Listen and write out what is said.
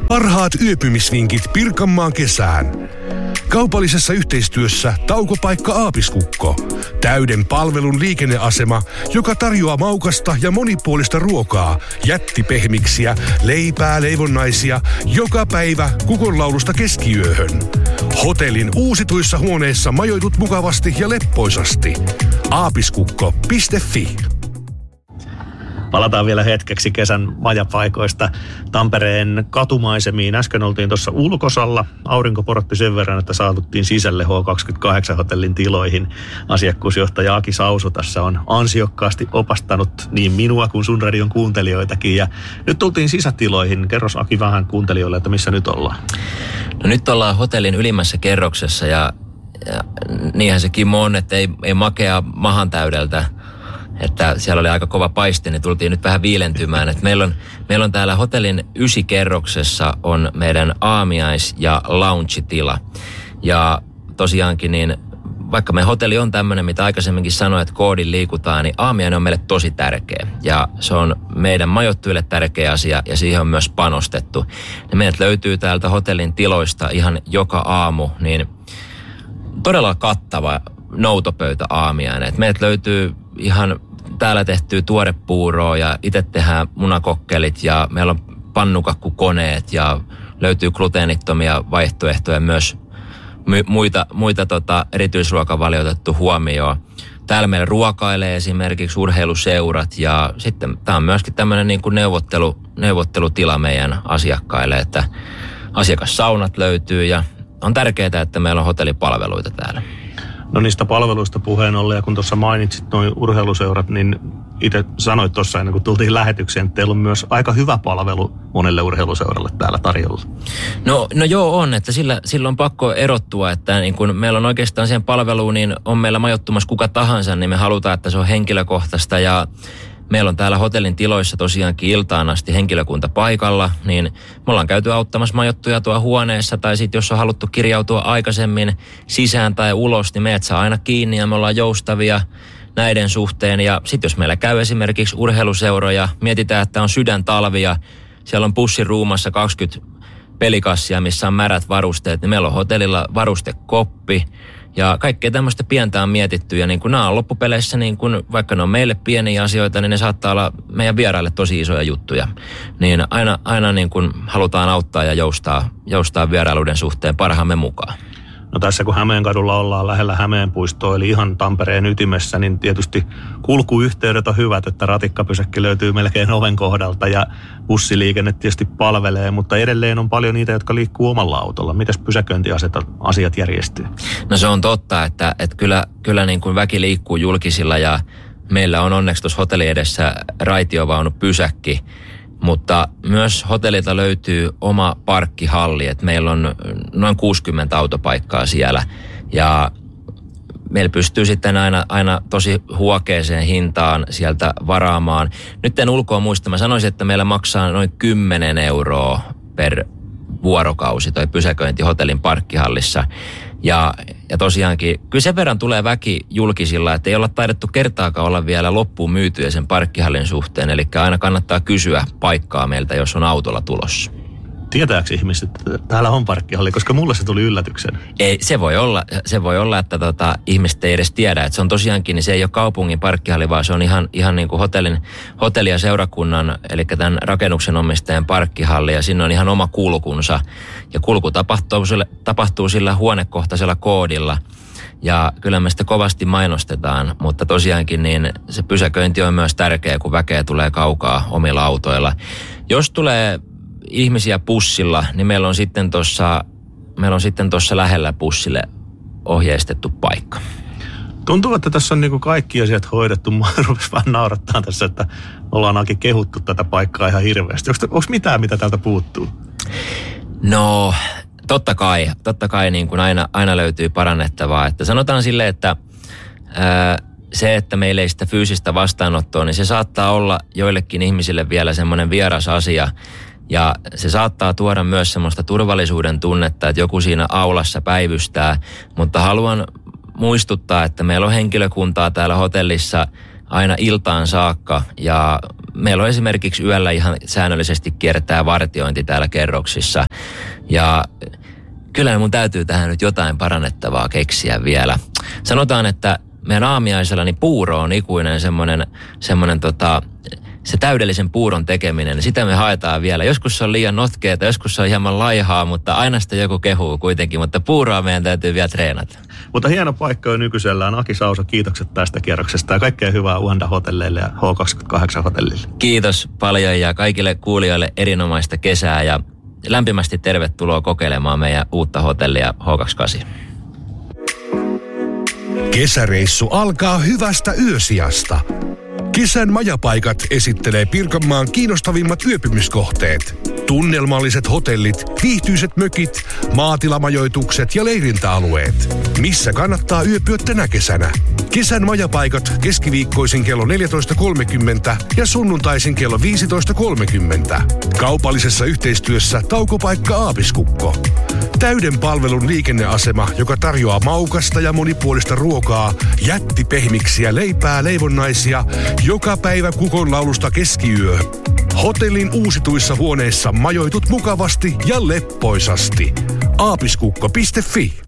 Parhaat yöpymisvinkit Pirkanmaan kesään. Kaupallisessa yhteistyössä Taukopaikka Aapiskukko. Täyden palvelun liikenneasema, joka tarjoaa maukasta ja monipuolista ruokaa, jättipehmiksiä, leipää, leivonnaisia, joka päivä kukonlaulusta keskiyöhön. Hotellin uusituissa huoneissa majoitut mukavasti ja leppoisasti. Aapiskukko.fi. Palataan vielä hetkeksi kesän majapaikoista Tampereen katumaisemiin. Äsken oltiin tuossa ulkosalla. Aurinko porotti sen verran, että saavuttiin sisälle H28-hotellin tiloihin. Asiakkuusjohtaja Aki Sausu tässä on ansiokkaasti opastanut niin minua kuin sun radion kuuntelijoitakin. Ja nyt tultiin sisätiloihin. Kerros Aki vähän kuuntelijoille, että missä nyt ollaan. No nyt ollaan hotellin ylimmässä kerroksessa ja niinhän se Kimmo on, että ei makea mahan täydeltä. Että siellä oli aika kova paiste, niin tultiin nyt vähän viilentymään. Että meillä on täällä hotellin 9-kerroksessa on meidän aamiais- ja lounge-tila. Ja tosiaankin niin, vaikka meidän hotelli on tämmöinen, mitä aikaisemminkin sanoin, että koodin liikutaan, niin aamiainen on meille tosi tärkeä. Ja se on meidän majoittujille tärkeä asia ja siihen on myös panostettu. Ja meidät löytyy täältä hotellin tiloista ihan joka aamu, niin todella kattava noutopöytä aamiainen. Et meiltä löytyy ihan täällä tehtyä tuorepuuroa ja itse tehdään munakokkelit ja meillä on pannukakkukoneet ja löytyy gluteenittomia vaihtoehtoja myös muita erityisruokavalioita otettu huomioon. Täällä meillä ruokailee esimerkiksi urheiluseurat ja sitten tämä on myöskin tämmöinen niin kuin neuvottelutila meidän asiakkaille, että asiakassaunat löytyy ja on tärkeää, että meillä on hotellipalveluita täällä. No niistä palveluista puheen ollen, ja kun tuossa mainitsit nuo urheiluseurat, niin itse sanoit tuossa ennen kuin tultiin lähetykseen, että teillä on myös aika hyvä palvelu monelle urheiluseuralle täällä tarjolla. No joo on, että sillä on pakko erottua, että niin kun meillä on oikeastaan siihen palveluun, niin on meillä majoittumassa kuka tahansa, niin me halutaan, että se on henkilökohtaista ja meillä on täällä hotellin tiloissa tosiaankin iltaan asti henkilökunta paikalla, niin me ollaan käyty auttamassa majoittuja tuolla huoneessa, tai sitten jos on haluttu kirjautua aikaisemmin sisään tai ulos, niin meidät saa aina kiinni ja me ollaan joustavia näiden suhteen. Ja sitten jos meillä käy esimerkiksi urheiluseuroja, mietitään, että on sydäntalvi ja siellä on pussiruumassa 20 pelikassia, missä on märät varusteet, niin meillä on hotellilla varustekoppi. Ja kaikkea tämmöistä pientä on mietitty ja niin kuin nämä on loppupeleissä, niin kuin, vaikka ne on meille pieniä asioita, niin ne saattaa olla meidän vieraille tosi isoja juttuja. Niin aina niin kuin halutaan auttaa ja joustaa vierailuiden suhteen parhaamme mukaan. No tässä kun Hämeenkadulla ollaan lähellä Hämeenpuistoa, eli ihan Tampereen ytimessä, niin tietysti kulkuyhteydet on hyvät, että ratikkapysäkki löytyy melkein oven kohdalta ja bussiliikenne tietysti palvelee, mutta edelleen on paljon niitä, jotka liikkuu omalla autolla. Mitäs pysäköintiasiat järjestyy? No se on totta, että kyllä niin kuin väki liikkuu julkisilla ja meillä on onneksi tuossa hotellin edessä raitiovaunupysäkki. Mutta myös hotellilta löytyy oma parkkihalli, että meillä on noin 60 autopaikkaa siellä ja meillä pystyy sitten aina tosi huokeeseen hintaan sieltä varaamaan. Nyt en ulkoa muista, mä sanoisin, että meillä maksaa noin 10 € per vuorokausi toi pysäköinti hotellin parkkihallissa. Ja tosiaankin, kyllä sen verran tulee väki julkisilla, että ei olla taidettu kertaakaan olla vielä loppuun myytyjä sen parkkihallin suhteen. Eli aina kannattaa kysyä paikkaa meiltä, jos on autolla tulossa. Tietääkö ihmiset, että täällä on parkkihalli, koska mulle se tuli yllätyksen? Ei, se voi olla että ihmiset ei edes tiedä. Että se on tosiaankin, niin se ei ole kaupungin parkkihalli, vaan se on ihan niin kuin hotelli ja seurakunnan, eli tämän rakennuksen omistajan parkkihalli. Ja sinne on ihan oma kulkunsa. Ja kulku tapahtuu sillä huonekohtaisella koodilla. Ja kyllä me sitä kovasti mainostetaan, mutta tosiaankin niin se pysäköinti on myös tärkeä, kun väkeä tulee kaukaa omilla autoilla. Jos tulee ihmisiä bussilla, niin meillä on sitten tuossa lähellä bussille ohjeistettu paikka. Tuntuu, että tässä on niin kuin kaikki asiat hoidettu. Mä rupesi vähän naurattaa tässä, että ollaan ainakin kehuttu tätä paikkaa ihan hirveästi. Onko mitään, mitä täältä puuttuu? No, totta kai niin kuin aina löytyy parannettavaa. Että sanotaan silleen, että se, että meillä ei sitä fyysistä vastaanottoa, niin se saattaa olla joillekin ihmisille vielä semmoinen vieras asia. Ja se saattaa tuoda myös semmoista turvallisuuden tunnetta, että joku siinä aulassa päivystää. Mutta haluan muistuttaa, että meillä on henkilökuntaa täällä hotellissa aina iltaan saakka. Ja meillä on esimerkiksi yöllä ihan säännöllisesti kiertää vartiointi täällä kerroksissa. Ja kyllä mun täytyy tähän nyt jotain parannettavaa keksiä vielä. Sanotaan, että meidän aamiaisella niin puuro on ikuinen semmoinen se täydellisen puuron tekeminen, sitä me haetaan vielä. Joskus se on liian notkeeta, joskus se on hieman laihaa, mutta aina sitä joku kehuu kuitenkin, mutta puuroa meidän täytyy vielä treenata. Mutta hieno paikka on nykyisellään. Aki Sauso, kiitokset tästä kierroksesta ja kaikkea hyvää Uanda-hotelleille ja H28-hotellille. Kiitos paljon ja kaikille kuulijoille erinomaista kesää ja lämpimästi tervetuloa kokeilemaan meidän uutta hotellia H28. Kesäreissu alkaa hyvästä yösijasta. Kesän majapaikat esittelee Pirkanmaan kiinnostavimmat yöpymiskohteet. Tunnelmalliset hotellit, viihtyiset mökit, maatilamajoitukset ja leirintäalueet. Missä kannattaa yöpyä tänä kesänä? Kesän majapaikat keskiviikkoisin kello 14.30 ja sunnuntaisin kello 15.30. Kaupallisessa yhteistyössä Taukopaikka Aapiskukko. Täyden palvelun liikenneasema, joka tarjoaa maukasta ja monipuolista ruokaa, jättipehmiksiä, leipää, leivonnaisia, joka päivä kukonlaulusta keskiyöhön. Hotellin uusituissa huoneissa majoitut mukavasti ja leppoisasti. Aapiskukko.fi